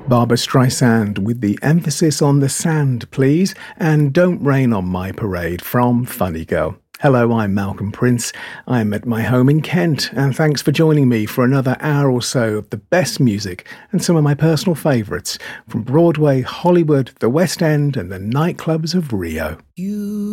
Barbra Streisand with the emphasis on the sand, please, and Don't Rain on My Parade from Funny Girl. Hello, I'm Malcolm Prince. I'm at my home in Kent, and thanks for joining me for another hour or so of the best music and some of my personal favourites from Broadway, Hollywood, the West End and the nightclubs of Rio.